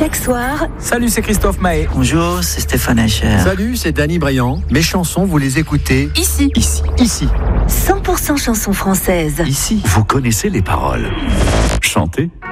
Chaque soir, Salut, c'est Christophe Mahé. Bonjour, c'est Stéphane Echer. Salut, c'est Danny Briand. Mes chansons, vous les écoutez ici, 100% 100% chansons françaises. Ici, Vous connaissez les paroles. Chantez.